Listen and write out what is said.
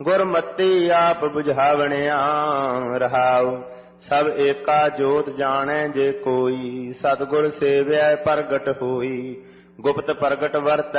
ਗੁਰਮਤਿ ਆਪ ਬੁਝਾਵਣਿਆ ਰਹਾਉ। ਸਭ ਏਕਾ ਜੋਤ ਜਾਣੈ ਜੇ ਕੋਈ, ਸਤਿਗੁਰ ਸੇਵਿਆ ਪ੍ਰਗਟ ਹੋਈ। ਗੁਪਤ ਪ੍ਰਗਟ ਵਰਤੈ